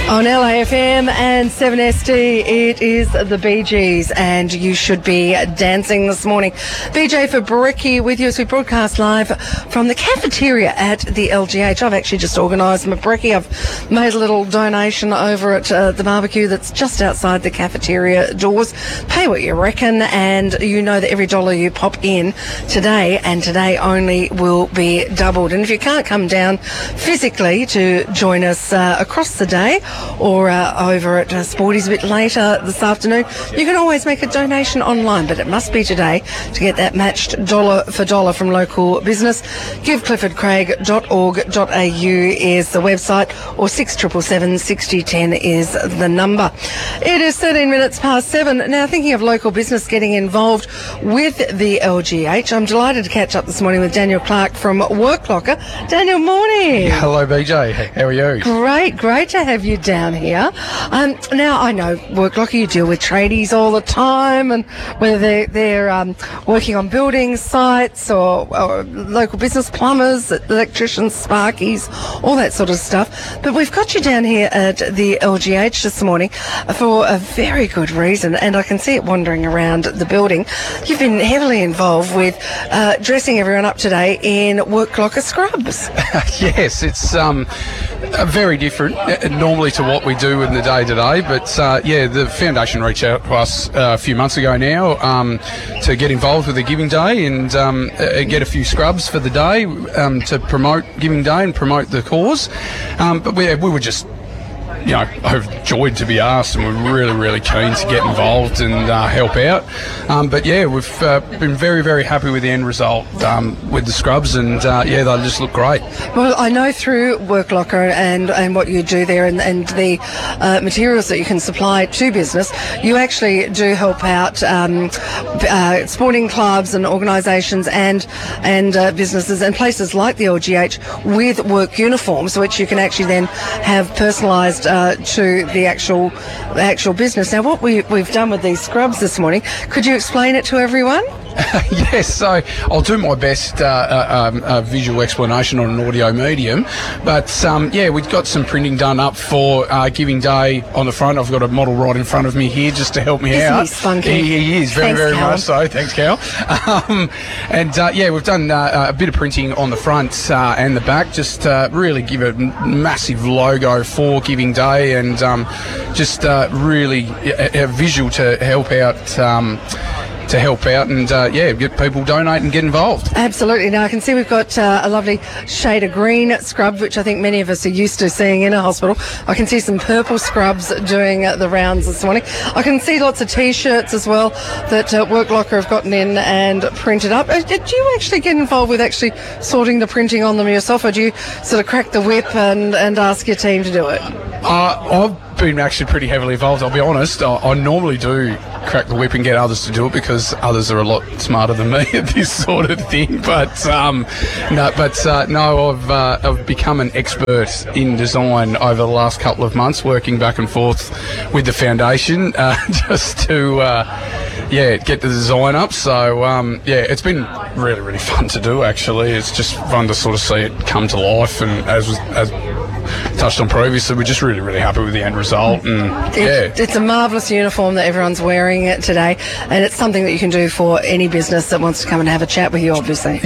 On LAFM and 7SD, it is the Bee Gees, and you should be dancing this morning. BJ Fabricki with you as we broadcast live from the cafeteria at the LGH. I've actually just organised Fabricki. I've made a little donation over at the barbecue that's just outside the cafeteria doors. Pay what you reckon, and you know that every dollar you pop in today, and today only, will be doubled. And if you can't come down physically to join us across the day, or over at Sporty's a bit later this afternoon, you can always make a donation online, but it must be today to get that matched dollar for dollar from local business. GiveCliffordcraig.org.au is the website, or 677 6010 is the number. It is 13 minutes past 7. Now, thinking of local business getting involved with the LGH, I'm delighted to catch up this morning with Daniel Clark from Worklocker. Daniel, morning. Hello, BJ. How are you? Great to have you down here. Now, I know Worklocker, you deal with tradies all the time, and whether they're working on building sites or local business, plumbers, electricians, sparkies, all that sort of stuff. But we've got you down here at the LGH this morning for a very good reason, and I can see it wandering around the building. You've been heavily involved with dressing everyone up today in Worklocker scrubs. Yes, it's very different normally to what we do in the day-to-day, but the foundation reached out to us a few months ago now to get involved with the Giving Day and get a few scrubs for the day to promote Giving Day and promote the cause. But we were just overjoyed to be asked, and we're really, really keen to get involved and help out. We've been very, very happy with the end result with the scrubs, and they just look great. Well, I know through Worklocker and what you do there and the materials that you can supply to business, you actually do help out sporting clubs and organisations and businesses and places like the LGH with work uniforms, which you can actually then have personalised to the actual business. Now, what we've done with these scrubs this morning, could you explain it to everyone? Yes, so I'll do my best visual explanation on an audio medium, but we've got some printing done up for Giving Day on the front. I've got a model right in front of me here just to help me out. Isn't he spunky? He is, very, very much so. Thanks, Cal. We've done a bit of printing on the front and the back, just to really give a massive logo for Giving Day, and really a visual to help out and get people donate and get involved. Absolutely. Now, I can see we've got a lovely shade of green scrub, which I think many of us are used to seeing in a hospital. I can see some purple scrubs doing the rounds this morning. I can see lots of T-shirts as well that Worklocker have gotten in and printed up. Did you actually get involved with actually sorting the printing on them yourself, or do you sort of crack the whip and ask your team to do it? I've been actually pretty heavily involved, I'll be honest. I normally do crack the whip and get others to do it because others are a lot smarter than me at this sort of thing. I've become an expert in design over the last couple of months, working back and forth with the foundation just to get the design up. So it's been really, really fun to do, actually. It's just fun to sort of see it come to life, and as touched on previously, we're just really, really happy with the end result. And it's a marvellous uniform that everyone's wearing it today, and it's something that you can do for any business that wants to come and have a chat with you, obviously.